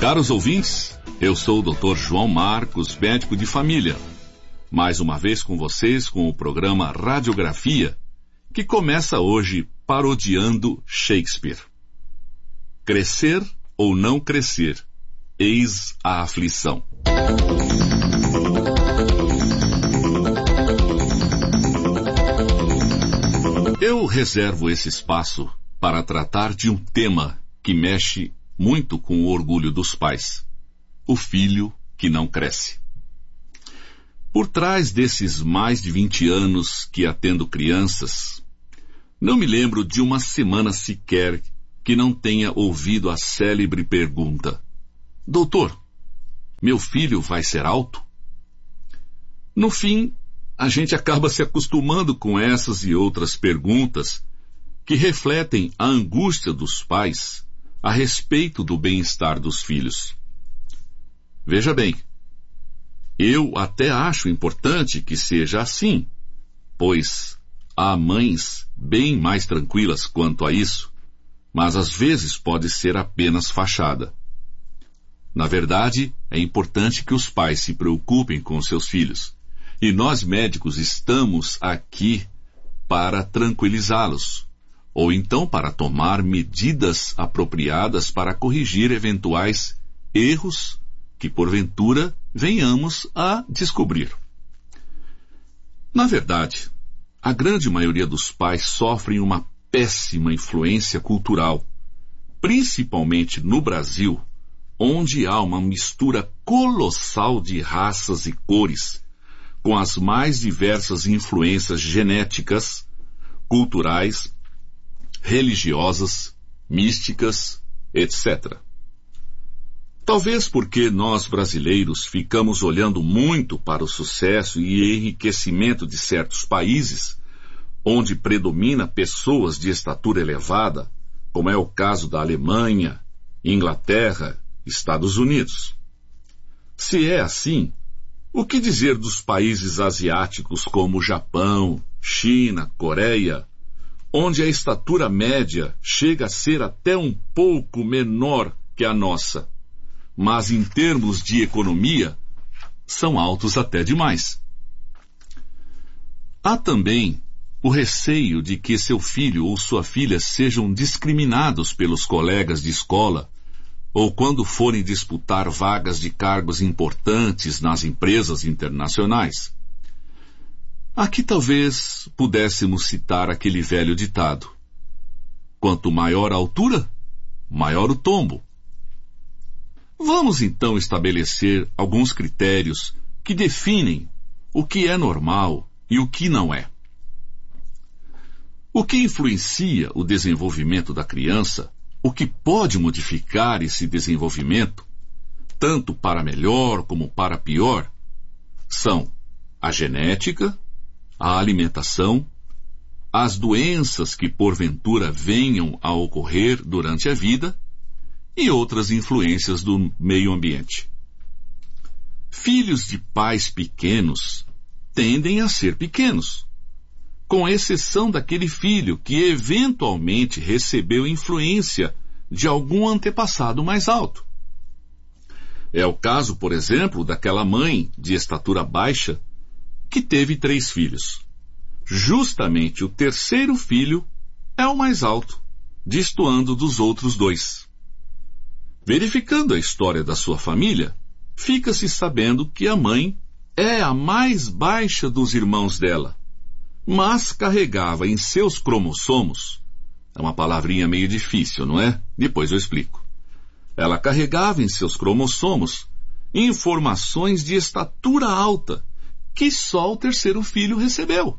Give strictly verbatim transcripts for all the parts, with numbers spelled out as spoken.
Caros ouvintes, eu sou o doutor João Marcos, médico de família. Mais uma vez com vocês com o programa Radiografia, que começa hoje parodiando Shakespeare. Crescer ou não crescer, eis a aflição. Eu reservo esse espaço para tratar de um tema que mexe muito com o orgulho dos pais: o filho que não cresce. Por trás desses mais de vinte anos que atendo crianças, não me lembro de uma semana sequer que não tenha ouvido a célebre pergunta: doutor, meu filho vai ser alto? No fim, a gente acaba se acostumando com essas e outras perguntas que refletem a angústia dos pais a respeito do bem-estar dos filhos. Veja bem, eu até acho importante que seja assim, pois há mães bem mais tranquilas quanto a isso, mas às vezes pode ser apenas fachada. Na verdade, é importante que os pais se preocupem com seus filhos, e nós médicos estamos aqui para tranquilizá-los, ou então para tomar medidas apropriadas para corrigir eventuais erros que porventura venhamos a descobrir. Na verdade, a grande maioria dos pais sofrem uma péssima influência cultural, principalmente no Brasil, onde há uma mistura colossal de raças e cores, com as mais diversas influências genéticas, culturais, religiosas, místicas, etcétera. Talvez porque nós brasileiros ficamos olhando muito para o sucesso e enriquecimento de certos países, onde predomina pessoas de estatura elevada, como é o caso da Alemanha, Inglaterra, Estados Unidos. Se é assim, o que dizer dos países asiáticos como Japão, China, Coreia, onde a estatura média chega a ser até um pouco menor que a nossa, mas em termos de economia, são altos até demais. Há também o receio de que seu filho ou sua filha sejam discriminados pelos colegas de escola, ou quando forem disputar vagas de cargos importantes nas empresas internacionais. Aqui talvez pudéssemos citar aquele velho ditado: quanto maior a altura, maior o tombo. Vamos então estabelecer alguns critérios que definem o que é normal e o que não é. O que influencia o desenvolvimento da criança, o que pode modificar esse desenvolvimento, tanto para melhor como para pior, são a genética, a alimentação, as doenças que porventura venham a ocorrer durante a vida e outras influências do meio ambiente. Filhos de pais pequenos tendem a ser pequenos, com exceção daquele filho que eventualmente recebeu influência de algum antepassado mais alto. É o caso, por exemplo, daquela mãe de estatura baixa que teve três filhos. Justamente o terceiro filho é o mais alto, destoando dos outros dois. Verificando a história da sua família, fica-se sabendo que a mãe é a mais baixa dos irmãos dela, mas carregava em seus cromossomos, é uma palavrinha meio difícil, não é? Depois eu explico. Ela carregava em seus cromossomos informações de estatura alta, que só o terceiro filho recebeu.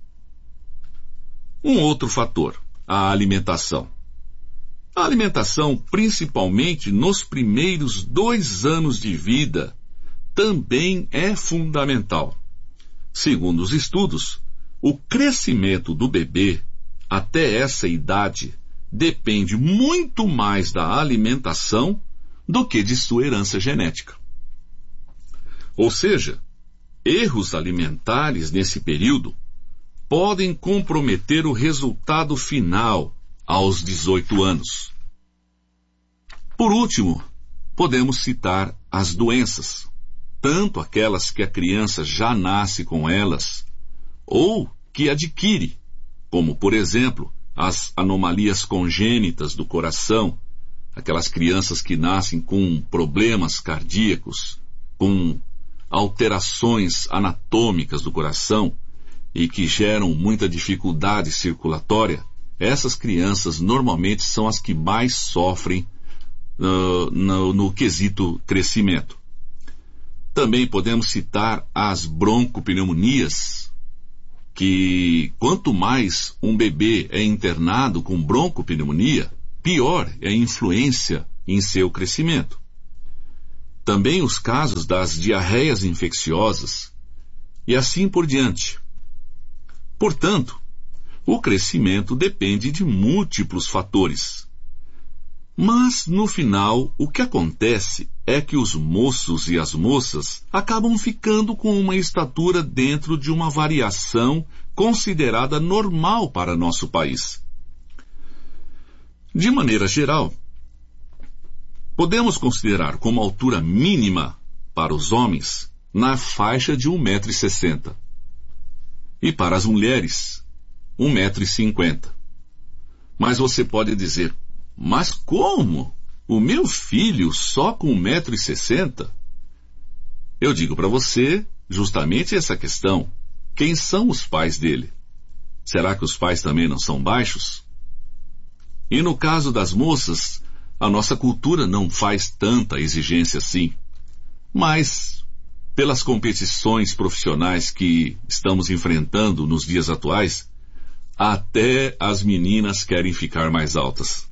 Um outro fator, a alimentação. A alimentação, principalmente nos primeiros dois anos de vida, também é fundamental. Segundo os estudos, o crescimento do bebê até essa idade depende muito mais da alimentação do que de sua herança genética. Ou seja, erros alimentares nesse período podem comprometer o resultado final aos dezoito anos. Por último, podemos citar as doenças, tanto aquelas que a criança já nasce com elas, ou que adquire, como, por exemplo, as anomalias congênitas do coração, aquelas crianças que nascem com problemas cardíacos, com alterações anatômicas do coração e que geram muita dificuldade circulatória. Essas crianças normalmente são as que mais sofrem uh, no, no quesito crescimento. Também podemos citar as broncopneumonias, que quanto mais um bebê é internado com broncopneumonia, pior é a influência em seu crescimento. Também os casos das diarreias infecciosas e assim por diante. Portanto, o crescimento depende de múltiplos fatores. Mas, no final, o que acontece é que os moços e as moças acabam ficando com uma estatura dentro de uma variação considerada normal para nosso país. De maneira geral, podemos considerar como altura mínima para os homens na faixa de um metro e sessenta. E para as mulheres, um metro e cinquenta. Mas você pode dizer, mas como? O meu filho só com um metro e sessenta? Eu digo para você justamente essa questão. Quem são os pais dele? Será que os pais também não são baixos? E no caso das moças, a nossa cultura não faz tanta exigência assim. Mas, pelas competições profissionais que estamos enfrentando nos dias atuais, até as meninas querem ficar mais altas.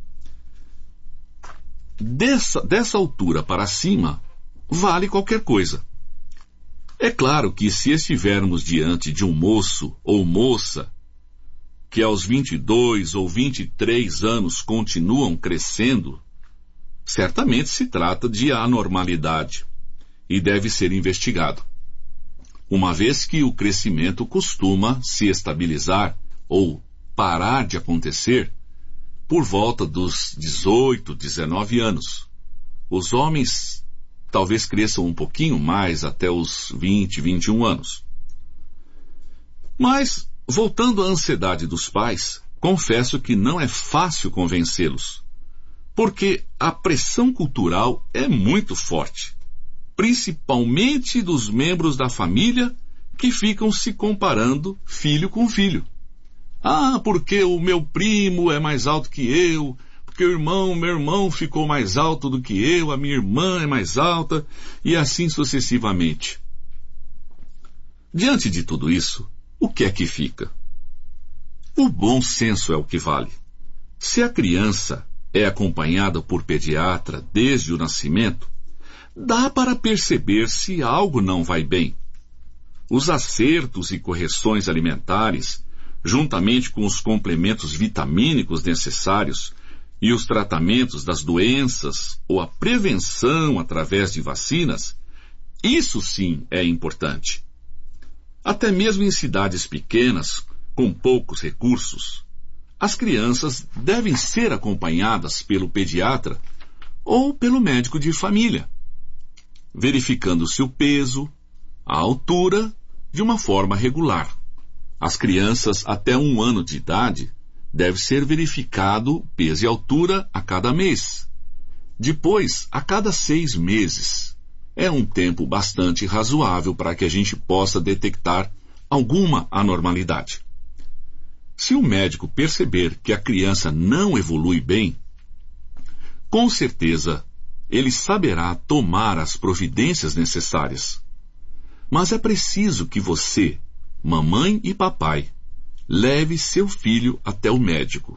Dessa, dessa altura para cima, vale qualquer coisa. É claro que se estivermos diante de um moço ou moça que aos vinte e dois ou vinte e três anos continuam crescendo, certamente se trata de anormalidade e deve ser investigado, uma vez que o crescimento costuma se estabilizar ou parar de acontecer por volta dos dezoito, dezenove anos. Os homens talvez cresçam um pouquinho mais até os vinte, vinte e um anos. Mas, voltando à ansiedade dos pais, confesso que não é fácil convencê-los, porque a pressão cultural é muito forte, principalmente dos membros da família que ficam se comparando filho com filho. Ah, porque o meu primo é mais alto que eu, porque o irmão, meu irmão ficou mais alto do que eu, a minha irmã é mais alta, e assim sucessivamente. Diante de tudo isso, o que é que fica? O bom senso é o que vale. Se a criança é acompanhada por pediatra desde o nascimento, dá para perceber se algo não vai bem. Os acertos e correções alimentares, juntamente com os complementos vitamínicos necessários e os tratamentos das doenças ou a prevenção através de vacinas, isso sim é importante. Até mesmo em cidades pequenas, com poucos recursos, as crianças devem ser acompanhadas pelo pediatra ou pelo médico de família, verificando-se o peso, a altura, de uma forma regular. As crianças até um ano de idade deve ser verificado peso e altura a cada mês. Depois, a cada seis meses. É um tempo bastante razoável para que a gente possa detectar alguma anormalidade. Se o médico perceber que a criança não evolui bem, com certeza ele saberá tomar as providências necessárias. Mas é preciso que você, mamãe e papai, leve seu filho até o médico.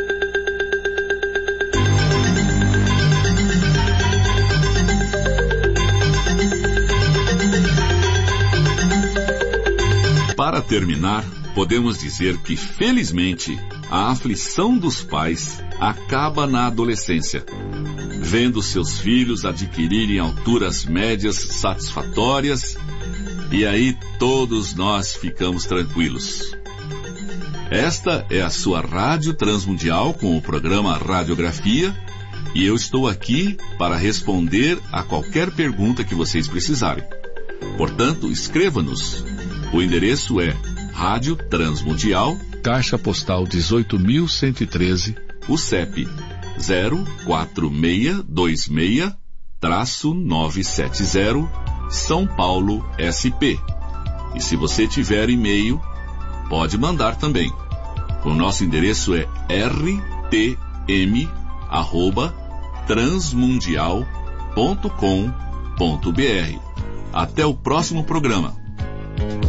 Para terminar, podemos dizer que, felizmente, a aflição dos pais acaba na adolescência, vendo seus filhos adquirirem alturas médias satisfatórias, e aí todos nós ficamos tranquilos. Esta é a sua Rádio Transmundial com o programa Radiografia, E eu estou aqui para responder a qualquer pergunta que vocês precisarem. Portanto, escreva-nos. O endereço é Rádio Transmundial, Caixa Postal dezoito mil cento e treze, o C E P zero quatro seis dois seis nove sete zero, São Paulo, S P. E se você tiver e-mail, pode mandar também. O nosso endereço é r t m arroba transmundial ponto com ponto b r. Até o próximo programa.